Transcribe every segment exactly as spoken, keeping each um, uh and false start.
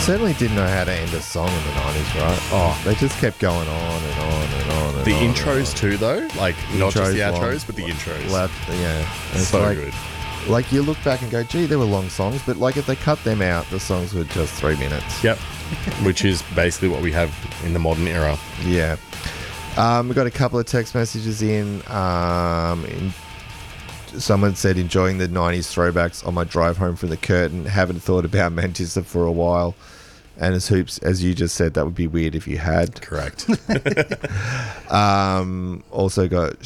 certainly didn't know how to end a song in the nineties, right? Oh, they just kept going on and on and on and The on intros and too, though. Like, not just the Intros outros, long. but the intros. on. Left, yeah. And it's so like, good. Like, you look back and go, gee, there were long songs, but like if they cut them out, the songs were just three minutes. Yep. Which is basically what we have in the modern era. Yeah. Um, we got a couple of text messages in. Um, in someone said, enjoying the nineties throwbacks on my drive home from the curtain. Haven't thought about Manchester for a while. And as Hoops, as you just said, that would be weird if you had. Correct. um, also got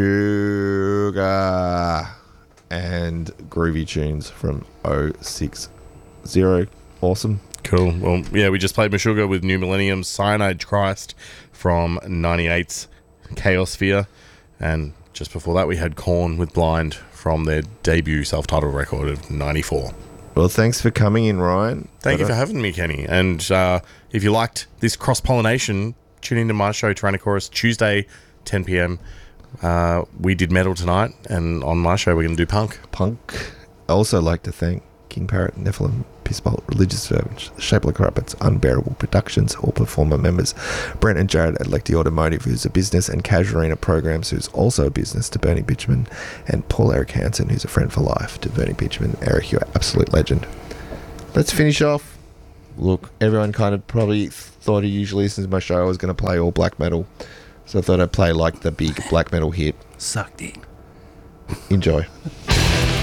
Sugar and Groovy Tunes from oh six oh. Awesome. Cool. Well, yeah, we just played Meshuggah with New Millennium's Cyanide Christ from ninety-eight's Chaosphere. And just before that, we had Korn with Blind from their debut self-titled record of ninety-four. Well, thanks for coming in, Ryan. Thank But, you for uh, having me, Kenny. And uh, if you liked this cross-pollination, tune into my show, Tyrannosaurus, Tuesday, ten p.m. Uh, we did metal tonight, and on my show, we're going to do punk. Punk. I also like to thank King Parrot, Nephilim, Pissbolt, Religious Servants, Shape Like Rabbits, Unbearable Productions, all performer members, Brent and Jared at Lecty Automotive, who's a business, and Casuarina Programs, who's also a business, to Bernie Bitchman, and Paul Eric Hansen, who's a friend for life, to Bernie Bitchman. Eric, you're an absolute legend. Let's finish off. Look, everyone kind of probably thought he usually listens to my show. I was going to play all black metal, so I thought I'd play like the big black metal hit. Suck dick. Enjoy.